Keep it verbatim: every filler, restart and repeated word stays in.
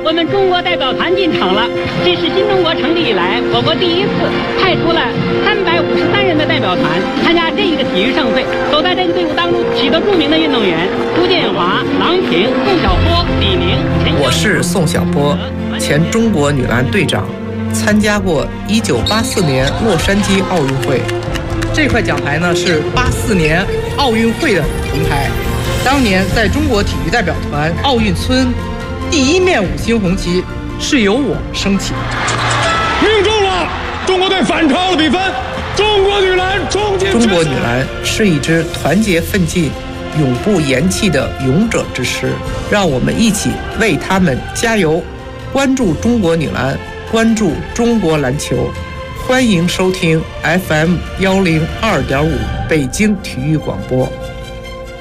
我们中国代表团进场了。这是新中国成立以来，我国第一次派出了三百五十三人的代表团参加这一个体育盛会。走在这个队伍当中，许多著名的运动员：朱建华、郎平、宋晓波、李宁。 我是宋晓波，前中国女篮队长，参加过一九八四年洛杉矶奥运会。这块奖牌呢是八四年奥运会的铜牌，当年在中国体育代表团奥运村，第一面五星红旗是由我升起的。 命中了，中国队反超了比分，中国女篮冲进。 中国女篮是一支团结奋进、永不言弃的勇者之师，让我们一起为他们加油！关注中国女篮，关注中国篮球。欢迎收听 F M 幺零二点五北京体育广播。